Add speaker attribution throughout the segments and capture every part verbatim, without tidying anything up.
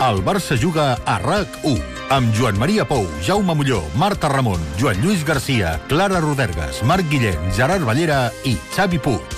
Speaker 1: El Barça juga a RAC u, amb Joan Maria Pou, Jaume Molló, Marta Ramon, Joan Lluís Garcia, Clara Rodergas, Marc Guillén, Gerard Ballera i Xavi Puig.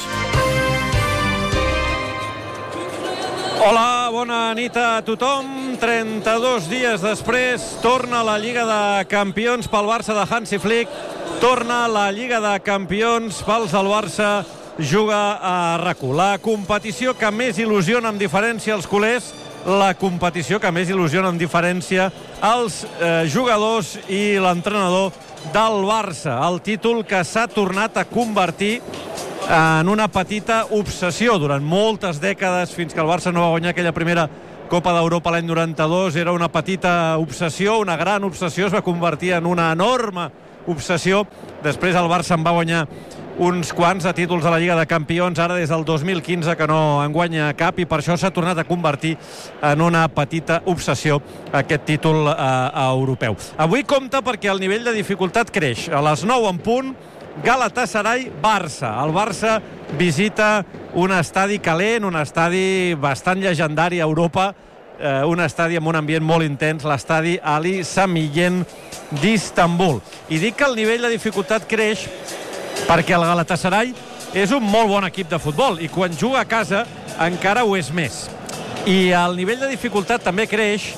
Speaker 2: Hola, bona nit a tothom. trenta-dos dies després torna la Lliga de Campions pel Barça de Hansi Flick. Torna la Lliga de Campions pels del Barça. Juga a RAC u. La competició que més il·lusiona amb diferència als culers, la competició que més il·lusiona amb diferència als eh, jugadors i l'entrenador del Barça. El títol que s'ha tornat a convertir en una petita obsessió durant moltes dècades, fins que el Barça no va guanyar aquella primera Copa d'Europa l'any noranta-dos. Era una petita obsessió, una gran obsessió, es va convertir en una enorme obsessió. Després el Barça en va guanyar uns quants de títols a la Lliga de Campions, ara des del dos mil quinze que no en guanya cap, i per això s'ha tornat a convertir en una petita obsessió aquest títol eh, europeu. Avui compta perquè el nivell de dificultat creix. A les nou en punt, Galatasaray-Barça. El Barça visita un estadi calent, un estadi bastant llegendari a Europa, eh, un estadi amb un ambient molt intens, l'estadi Ali Sami Yen d'Istanbul. I dic que el nivell de dificultat creix perquè el Galatasaray és un molt bon equip de futbol i quan juga a casa encara ho és més. I el nivell de dificultat també creix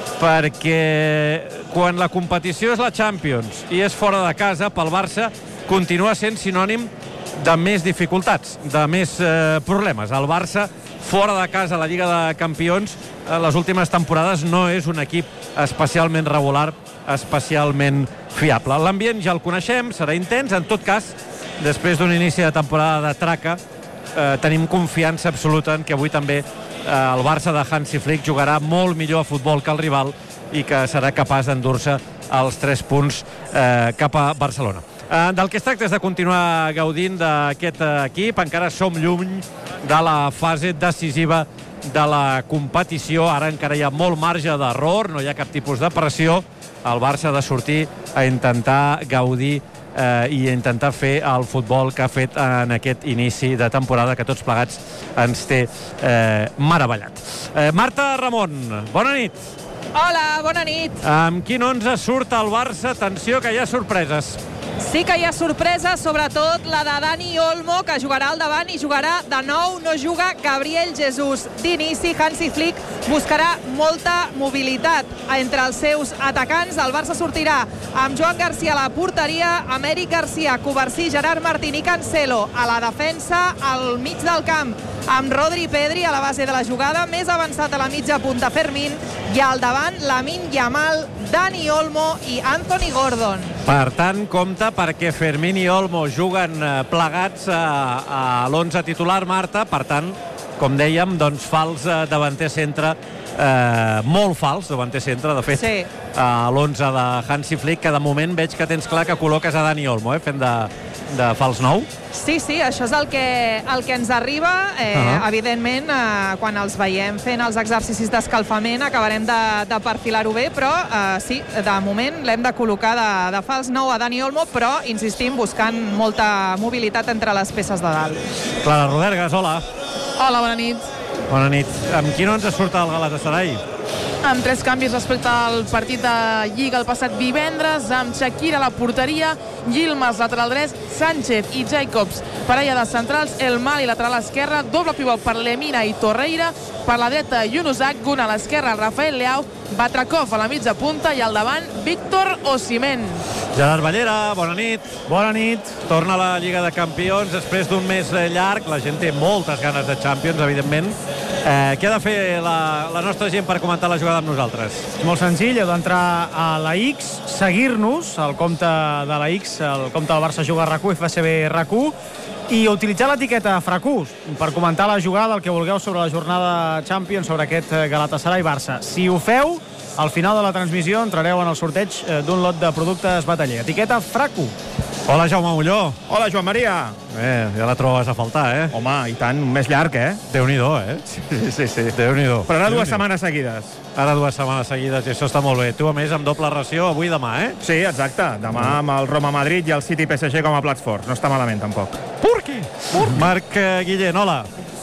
Speaker 2: perquè quan la competició és la Champions i és fora de casa, pel Barça continua sent sinònim de més dificultats, de més eh, problemes. El Barça, fora de casa a la Lliga de Campions, en les últimes temporades no és un equip especialment regular, especialment fiable. L'ambient ja el coneixem, serà intens. En tot cas, després d'un inici de temporada de traca, eh, tenim confiança absoluta en que avui també eh, el Barça de Hansi Flick jugarà molt millor a futbol que el rival i que serà capaç d'endur-se els tres punts eh, cap a Barcelona. Uh, del que es tracta és de continuar gaudint d'aquest uh, equip. Encara som lluny de la fase decisiva de la competició. Ara encara hi ha molt marge d'error, no hi ha cap tipus de pressió. El Barça ha de sortir a intentar gaudir uh, i a intentar fer el futbol que ha fet en aquest inici de temporada, que tots plegats ens té uh, meravellat. Uh, Marta Ramon, bona nit.
Speaker 3: Hola, bona nit.
Speaker 2: Amb quin onze surt el Barça? Atenció, que hi ha sorpreses.
Speaker 3: Sí que hi ha sorpresa, sobretot la de Dani Olmo, que jugarà al davant i jugarà de nou. No juga Gabriel Jesús. D'inici, Hansi Flick buscarà molta mobilitat entre els seus atacants. El Barça sortirà amb Joan Garcia a la porteria, amb Eric Garcia, Covarsí, Gerard Martín i Cancelo a la defensa, al mig del camp amb Rodri Pedri a la base de la jugada, més avançat a la mitja punta Fermín, i al davant Lamine Yamal, Dani Olmo i Anthony Gordon.
Speaker 2: Per tant, compte, perquè Fermín i Olmo juguen plegats a, a l'onze titular, Marta. Per tant, com dèiem, doncs fals davanter centre, eh, molt fals davanter centre, de fet, sí. A l'onze de Hansi Flick, que de moment veig que tens clar que col·loques a Dani Olmo, eh, fent de, de fals nou.
Speaker 3: Sí, sí, això és el que, el que ens arriba. Eh, uh-huh. Evidentment, eh, quan els veiem fent els exercicis d'escalfament acabarem de, de perfilar-ho bé, però eh, sí, de moment l'hem de col·locar de, de fals nou a Dani Olmo, però, insistim, buscant molta mobilitat entre les peces de dalt.
Speaker 2: Clara Rodergas, hola.
Speaker 4: Hola, bona nit.
Speaker 2: Bona nit. Amb quin onze surt el Galatasaray?
Speaker 4: Amb tres canvis respecte al partit de Lliga el passat divendres, amb Shaqiri a la porteria, Yilmaz lateral dret, Sánchez i Jacobs parella de centrals, El Mali lateral esquerra, doble pivot per Lemina i Torreira, per la dreta Yunus Akgun, a l'esquerra Rafael Leao, Batrakov a la mitja punta i al davant Víctor Osimhen.
Speaker 2: Gerard Ballera, bona nit.
Speaker 5: Bona nit.
Speaker 2: Torna a la Lliga de Campions després d'un mes llarg. La gent té moltes ganes de Champions, evidentment. Eh, què ha de fer la, la nostra gent per comentar la jugada amb nosaltres?
Speaker 5: Molt senzill, heu d'entrar a la X, seguir-nos, al compte de la X, el compte del Barça Juga RAC u, F C B RAC u, i utilitzar l'etiqueta FRACUS per comentar la jugada, el que vulgueu sobre la jornada Champions, sobre aquest Galatasaray-Barça. Si ho feu, al final de la transmissió entrareu en el sorteig d'un lot de productes Bataller. Etiqueta FRACU.
Speaker 2: Hola, Jaume Molló.
Speaker 6: Hola, Joan Maria.
Speaker 2: Eh, ja la trobes a faltar, eh?
Speaker 6: Home, i tant, un mes llarg, eh?
Speaker 2: Déu-n'hi-do, eh?
Speaker 6: Sí, sí, sí.
Speaker 2: Déu-n'hi-do.
Speaker 6: Però ara dues setmanes seguides.
Speaker 2: Ara dues setmanes seguides, i això està molt bé. Tu, a més, amb doble ració avui i demà, eh?
Speaker 6: Sí, exacte. Demà amb el Roma-Madrid i el City-P S G com a plats forts. No està malament, tampoc.
Speaker 2: Per què? Marc Guillén, hola.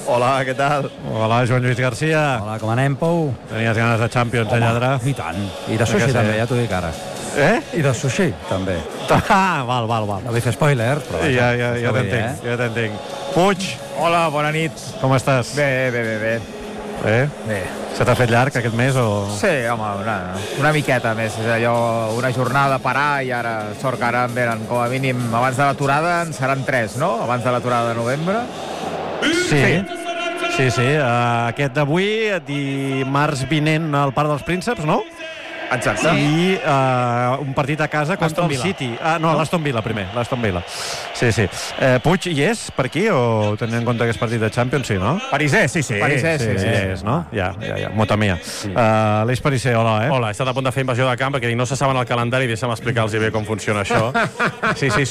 Speaker 7: Hola, què tal?
Speaker 2: Hola, Joan Lluís Garcia.
Speaker 8: Hola, com anem, Pou?
Speaker 2: Tenies ganes de Champions, eh, lladre?
Speaker 8: I tant. I de sushi
Speaker 2: sí.
Speaker 8: també, ja t'ho dic ara.
Speaker 2: Eh?
Speaker 8: I de sushi, també.
Speaker 2: Ah, val, val, val.
Speaker 8: No vull fer spoiler, però...
Speaker 2: Ja, ja, ja
Speaker 8: està bé,
Speaker 2: t'entenc,
Speaker 8: eh?
Speaker 2: ja t'entenc. Puig,
Speaker 6: Hola, bona nit.
Speaker 2: com estàs?
Speaker 7: Bé, bé, bé, bé.
Speaker 2: Eh?
Speaker 7: Bé.
Speaker 2: Se t'ha fet llarg aquest mes o...?
Speaker 7: Sí, home, una, una miqueta més. És allò, una jornada a parar i ara, sort que ara en venen com a mínim abans de l'aturada, en seran tres, no? Abans de l'aturada de novembre.
Speaker 2: Sí. Sí, sí. Uh, aquest d'avui, dimarts vinent al Parc dels Prínceps, no?
Speaker 7: Exacte.
Speaker 2: I uh, un partit a casa contra
Speaker 6: Aston
Speaker 2: el
Speaker 6: Villa.
Speaker 2: City. Ah, no, no? l'Aston Villa primer, l'Aston Villa. Sí, sí. Eh, Puig hi és per aquí o tenint en compte que és partit de Champions? Sí, no?
Speaker 6: Parisè, sí, sí.
Speaker 7: Parisè,
Speaker 2: Sí,
Speaker 7: sí,
Speaker 2: sí,
Speaker 7: sí.
Speaker 2: és, no? Ja, ja, ja. Mota mia. Sí. Uh, L'Eix Parisser, hola, eh?
Speaker 9: Hola, he estat a punt de fer invasió de camp perquè dic, no se saben el calendari, deixa'm explicar-los bé com funciona això. Sí, sí,